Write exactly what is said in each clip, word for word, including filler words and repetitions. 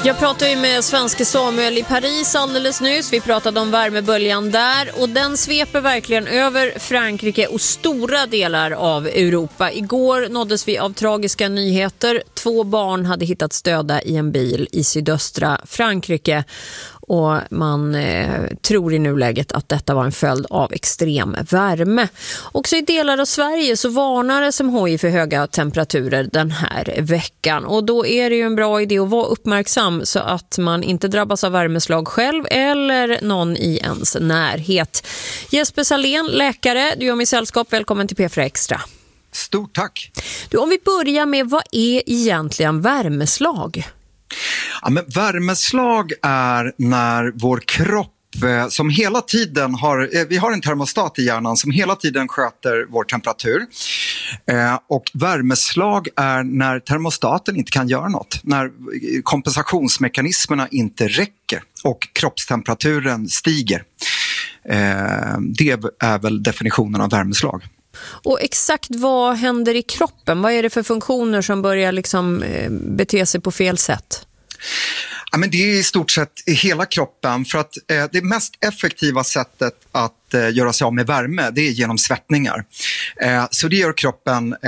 Jag pratade ju med svenske Samuel i Paris alldeles nyss. Vi pratade om värmeböljan där och den sveper verkligen över Frankrike och stora delar av Europa. Igår nåddes vi av tragiska nyheter. Två barn hade hittats döda i en bil i sydöstra Frankrike. Och man eh, tror i nuläget att detta var en följd av extrem värme. Också i delar av Sverige så varnar S M H I för höga temperaturer den här veckan. Och då är det ju en bra idé att vara uppmärksam så att man inte drabbas av värmeslag själv eller någon i ens närhet. Jesper Salén, läkare, du är med sällskap. Välkommen till P fyra Extra. Stort tack. Du, om vi börjar med, vad är egentligen värmeslag? Ja, men värmeslag är när vår kropp eh, som hela tiden har, eh, vi har en termostat i hjärnan som hela tiden sköter vår temperatur. Eh, och värmeslag är när termostaten inte kan göra något, när kompensationsmekanismerna inte räcker och kroppstemperaturen stiger. Eh, det är väl definitionen av värmeslag. Och exakt vad händer i kroppen? Vad är det för funktioner som börjar liksom eh, bete sig på fel sätt? Ja, men det är i stort sett hela kroppen, för att eh, det mest effektiva sättet att eh, göra sig av med värme, det är genom svettningar. Eh, så det gör kroppen eh,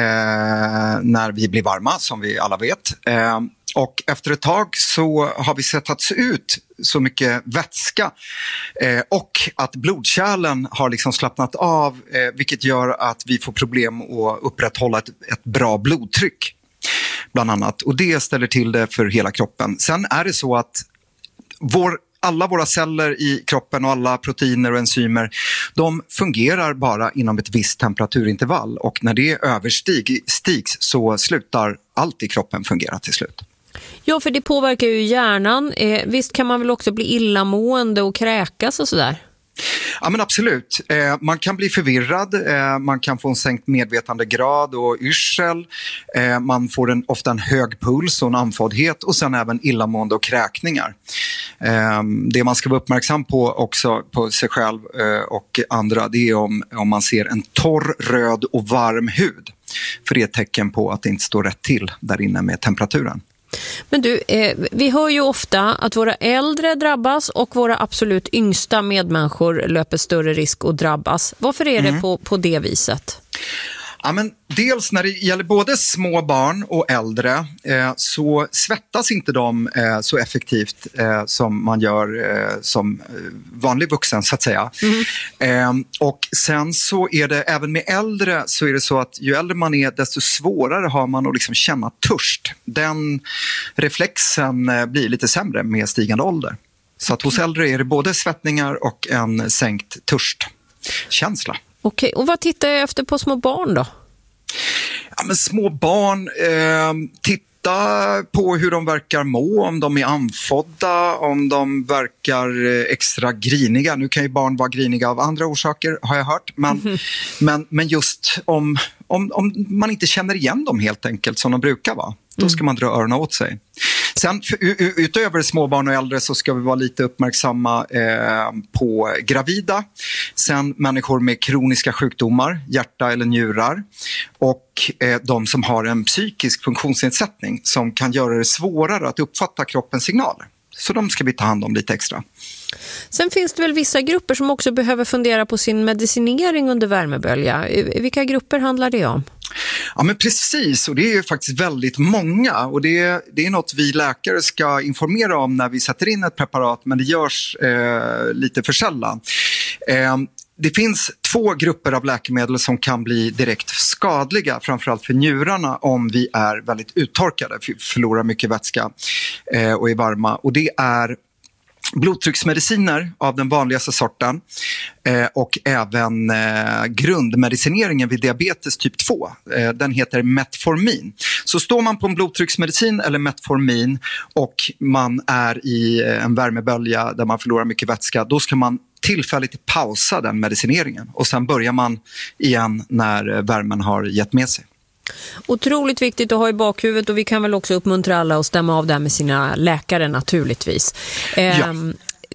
när vi blir varma, som vi alla vet. Eh, och efter ett tag så har vi svettats ut så mycket vätska eh, och att blodkärlen har liksom slappnat av, eh, vilket gör att vi får problem att upprätthålla ett, ett bra blodtryck. Bland annat. Och det ställer till det för hela kroppen. Sen är det så att vår, alla våra celler i kroppen och alla proteiner och enzymer, de fungerar bara inom ett visst temperaturintervall. Och när det överstigs så slutar allt i kroppen fungera till slut. Ja, för det påverkar ju hjärnan. Eh, visst kan man väl också bli illamående och kräkas och sådär? Ja, men absolut. Eh, man kan bli förvirrad, eh, man kan få en sänkt medvetandegrad och yrsel, eh, man får en, ofta en hög puls och en andfåddhet och sen även illamående och kräkningar. Eh, det man ska vara uppmärksam på också på sig själv eh, och andra, det är om, om man ser en torr, röd och varm hud. För det är ett tecken på att det inte står rätt till där inne med temperaturen. Men du, eh, vi hör ju ofta att våra äldre drabbas och våra absolut yngsta medmänniskor löper större risk att drabbas. Varför är det mm. på, på det viset? Ja, men dels när det gäller både små barn och äldre eh, så svettas inte de eh, så effektivt eh, som man gör eh, som vanlig vuxen så att säga. Mm. Eh, och sen så är det även med äldre så är det så att ju äldre man är desto svårare har man att liksom känna törst. Den reflexen eh, blir lite sämre med stigande ålder. Så att hos äldre är det både svettningar och en sänkt törstkänsla. Okej, och vad tittar jag efter på små barn då? Ja, men små barn, eh, titta på hur de verkar må, om de är andfådda, om de verkar extra griniga. Nu kan ju barn vara griniga av andra orsaker, har jag hört. Men, mm. men, men just om, om, om man inte känner igen dem helt enkelt som de brukar vara, då ska man dra öronen åt sig. Sen för, utöver småbarn och äldre så ska vi vara lite uppmärksamma eh, på gravida. Sen människor med kroniska sjukdomar, hjärta eller njurar. Och eh, de som har en psykisk funktionsnedsättning som kan göra det svårare att uppfatta kroppens signaler. Så de ska vi ta hand om lite extra. Sen finns det väl vissa grupper som också behöver fundera på sin medicinering under värmebölja. Vilka grupper handlar det om? Ja, men precis, och det är ju faktiskt väldigt många och det, det är något vi läkare ska informera om när vi sätter in ett preparat, men det görs eh, lite för sällan. Eh, det finns två grupper av läkemedel som kan bli direkt skadliga, framförallt för njurarna om vi är väldigt uttorkade, förlorar mycket vätska eh, och är varma, och det är blodtrycksmediciner av den vanligaste sorten eh, och även eh, grundmedicineringen vid diabetes typ två. Eh, den heter Metformin. Så står man på en blodtrycksmedicin eller Metformin och man är i en värmebölja där man förlorar mycket vätska, då ska man tillfälligt pausa den medicineringen och sen börjar man igen när värmen har gett med sig. Otroligt viktigt att ha i bakhuvudet, och vi kan väl också uppmuntra alla att stämma av det med sina läkare naturligtvis. Ja. Ehm,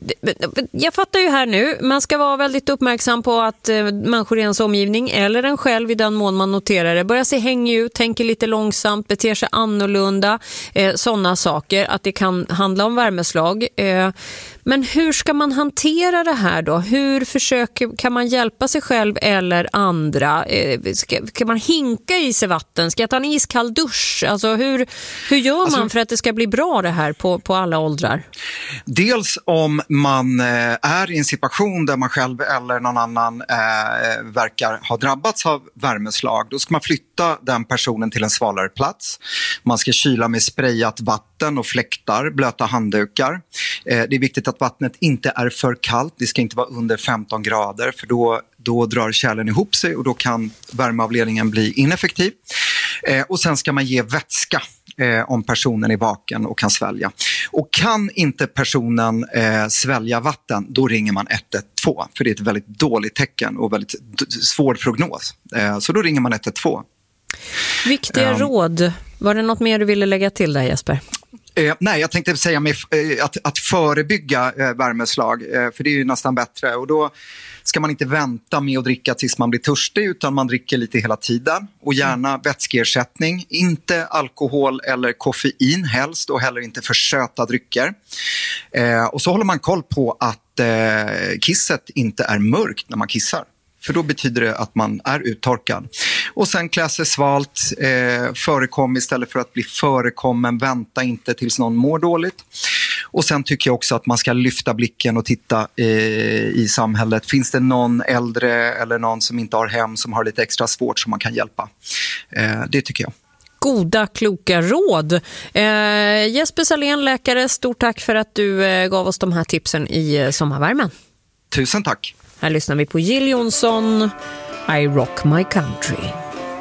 jag fattar ju här nu, man ska vara väldigt uppmärksam på att eh, människor i ens omgivning eller en själv i den mån man noterar det börjar se hängig ut, tänker lite långsamt, beter sig annorlunda, eh, sådana saker, att det kan handla om värmeslag. Eh, men hur ska man hantera det här då? Hur försöker, kan man hjälpa sig själv eller andra? Eh, ska, kan man hinka i sig vatten? Ska jag ta en iskall dusch? Alltså hur, hur gör man alltså, för att det ska bli bra det här på, på alla åldrar? Dels om man eh, är i en situation där man själv eller någon annan eh, verkar ha drabbats av värmeslag, då ska man flytta den personen till en svalare plats. Man ska kyla med sprayat vatten och fläktar, blöta handdukar. Eh, det är viktigt att vattnet inte är för kallt, det ska inte vara under femton grader, för då, då drar kärlen ihop sig och då kan värmeavledningen bli ineffektiv. Eh, och sen ska man ge vätska eh, om personen är vaken och kan svälja. Och kan inte personen eh, svälja vatten, då ringer man ett ett två, för det är ett väldigt dåligt tecken och väldigt d- svår prognos. Eh, så då ringer man ett ett två. Viktiga um, råd. Var det något mer du ville lägga till där, Jesper? Eh, nej, jag tänkte säga med, eh, att, att förebygga eh, värmeslag, eh, för det är ju nästan bättre. Och då ska man inte vänta med att dricka tills man blir törstig, utan man dricker lite hela tiden. Och gärna mm. vätskeersättning, inte alkohol eller koffein helst, och heller inte för söta drycker. Eh, och så håller man koll på att eh, kisset inte är mörkt när man kissar. För då betyder det att man är uttorkad. Och sen klä sig svalt, eh, förekom istället för att bli förekommen. Vänta inte tills någon mår dåligt. Och sen tycker jag också att man ska lyfta blicken och titta eh, i samhället. Finns det någon äldre eller någon som inte har hem, som har lite extra svårt, som man kan hjälpa? Eh, det tycker jag. Goda, kloka råd. Eh, Jesper Salén, läkare, stort tack för att du eh, gav oss de här tipsen i eh, sommarvärmen. Tusen tack. Här lyssnar vi på Jill Johnson, I Rock My Country.